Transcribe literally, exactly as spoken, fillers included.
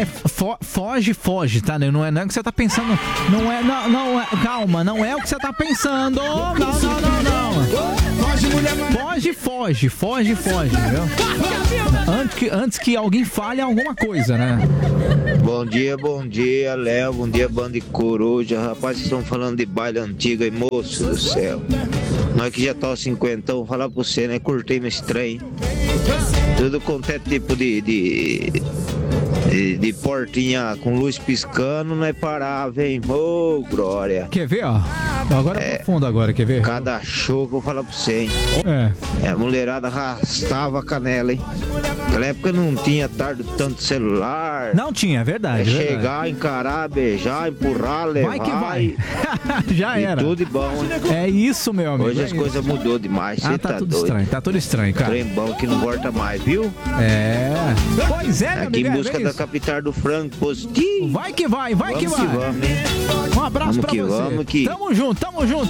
É, fo, foge, foge, tá? Não é, não é o que você tá pensando. Não é, não, não é. Calma, não é o que você tá pensando. Não, não, não, não. Foge, mulher. Foge, foge, foge, foge, entendeu? Antes que, antes que alguém fale alguma coisa, né? Bom dia, bom dia, Léo. Bom dia, banda de coruja. Rapaz, vocês estão falando de baile antigo aí, moço do céu. Nós que já tá aos cinquentão, vou falar pra você, né? Curtei nesse trem. Tudo quanto é tipo de, de, de, de portinha com luz piscando, não é parável, hein? Ô, oh, glória. Quer ver, ó? Agora é profundo agora, quer ver? Cada show que eu vou falar pra você, hein? É. É, a mulherada arrastava a canela, hein? Naquela época não tinha tarde tanto celular. Não tinha, é verdade. É é chegar, verdade. encarar, beijar, empurrar, levar. Vai que vai. Já e era. tudo de bom, hein? É isso, meu amigo. Hoje é as isso. coisas mudou demais, você Ah, tá, tá, tudo doido. estranho, tá tudo estranho, cara. Trem bom que não volta mais, viu? É. Pois é, meu Aqui amigo. em é busca bem da isso. capital do frango positivo. Vai que vai, vai Vamos que que vai. vamos, hein? Um abraço Vamos pra que você. vamos que- Tamo junto, tamo junto.